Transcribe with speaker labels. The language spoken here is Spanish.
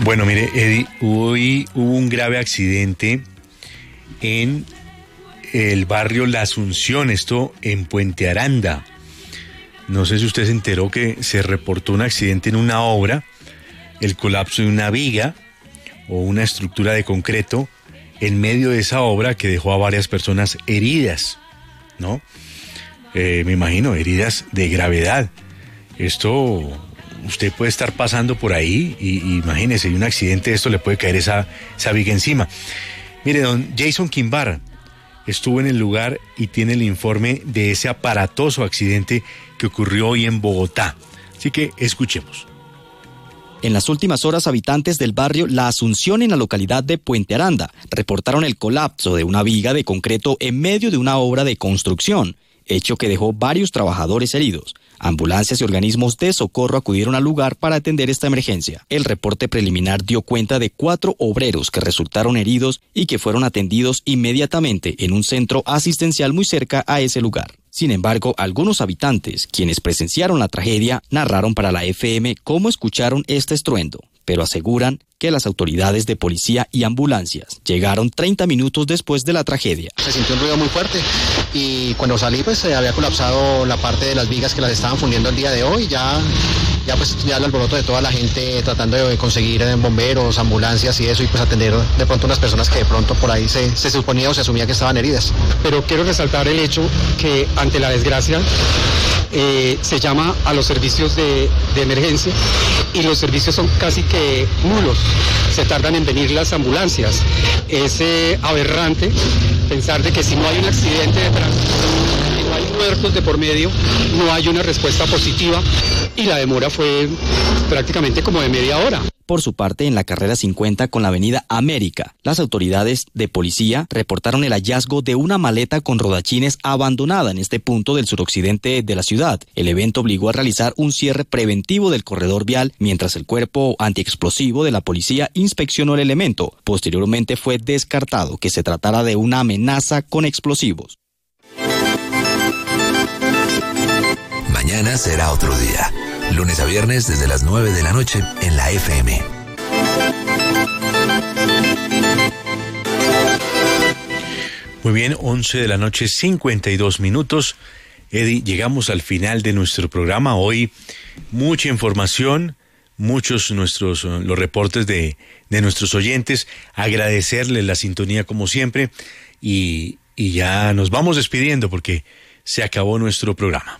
Speaker 1: Bueno, mire, Eddie, hoy hubo un grave accidente en el barrio La Asunción, esto en Puente Aranda. No sé si usted se enteró que se reportó un accidente en una obra, el colapso de una viga o una estructura de concreto en medio de esa obra que dejó a varias personas heridas, ¿no? Me imagino, heridas de gravedad. Esto, usted puede estar pasando por ahí y imagínese, un accidente de esto le puede caer esa viga encima. Mire, don Jason Quimbar estuvo en el lugar y tiene el informe de ese aparatoso accidente que ocurrió hoy en Bogotá. Así que escuchemos.
Speaker 2: En las últimas horas, habitantes del barrio La Asunción en la localidad de Puente Aranda reportaron el colapso de una viga de concreto en medio de una obra de construcción, hecho que dejó varios trabajadores heridos. Ambulancias y organismos de socorro acudieron al lugar para atender esta emergencia. El reporte preliminar dio cuenta de 4 obreros que resultaron heridos y que fueron atendidos inmediatamente en un centro asistencial muy cerca a ese lugar. Sin embargo, algunos habitantes, quienes presenciaron la tragedia, narraron para la FM cómo escucharon este estruendo, pero aseguran que las autoridades de policía y ambulancias llegaron 30 minutos después de la tragedia.
Speaker 3: Se sintió un ruido muy fuerte y cuando salí pues se había colapsado la parte de las vigas que las estaban fundiendo el día de hoy. Ya el alboroto de toda la gente tratando de conseguir bomberos, ambulancias y eso, y pues atender de pronto unas personas que de pronto por ahí se suponía o se asumía que estaban heridas.
Speaker 4: Pero quiero resaltar el hecho que ante la desgracia se llama a los servicios de emergencia y los servicios son casi que nulos. Se tardan en venir las ambulancias. Es aberrante pensar de que si no hay un accidente de tránsito, si no hay muertos de por medio, no hay una respuesta positiva y la demora fue prácticamente como de media hora.
Speaker 2: Por su parte, en la carrera 50 con la avenida América, las autoridades de policía reportaron el hallazgo de una maleta con rodachines abandonada en este punto del suroccidente de la ciudad. El evento obligó a realizar un cierre preventivo del corredor vial mientras el cuerpo antiexplosivo de la policía inspeccionó el elemento. Posteriormente fue descartado que se tratara de una amenaza con explosivos.
Speaker 5: Mañana será otro día. Lunes a viernes desde las 9 de la noche en la FM.
Speaker 1: Muy bien, 11 de la noche, 52 minutos. Eddie, llegamos al final de nuestro programa. Hoy mucha información, muchos los reportes de nuestros oyentes. Agradecerles la sintonía como siempre y ya nos vamos despidiendo porque se acabó nuestro programa.